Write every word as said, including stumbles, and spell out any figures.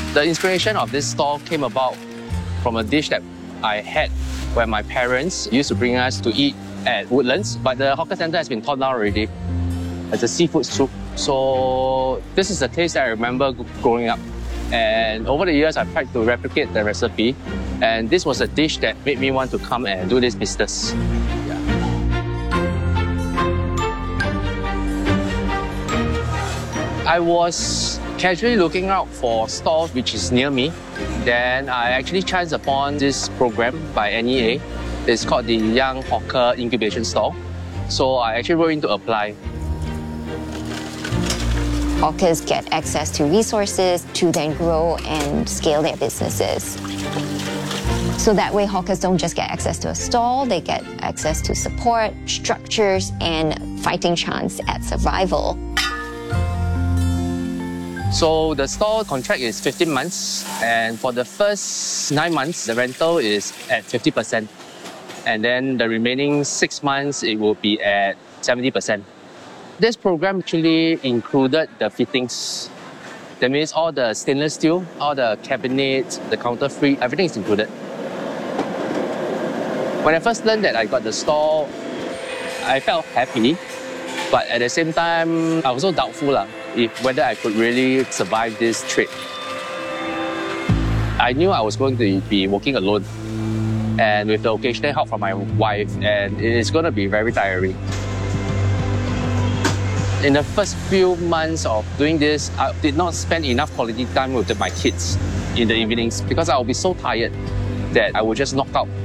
The inspiration of this stall came about from a dish that I had when my parents used to bring us to eat at Woodlands, but the hawker center has been torn down already. It's a seafood soup. So this is the taste that I remember growing up. And over the years, I've tried to replicate the recipe. And this was a dish that made me want to come and do this business. Yeah. I was casually looking out for stalls which is near me. Then I actually chanced upon this program by N E A. It's called the Young Hawker Incubation Stall. So I actually wrote in to apply. Hawkers get access to resources to then grow and scale their businesses. So that way, hawkers don't just get access to a stall, they get access to support, structures, and fighting chance at survival. So the stall contract is fifteen months, and for the first nine months, the rental is at fifty percent. And then the remaining six months, it will be at seventy percent. This program actually included the fittings. That means all the stainless steel, all the cabinets, the counter free, everything is included. When I first learned that I got the stall, I felt happy, but at the same time, I was so doubtful lah, if whether I could really survive this trip. I knew I was going to be working alone, and with the occasional help from my wife, and it is going to be very tiring. In the first few months of doing this, I did not spend enough quality time with my kids in the evenings because I would be so tired that I would just knock out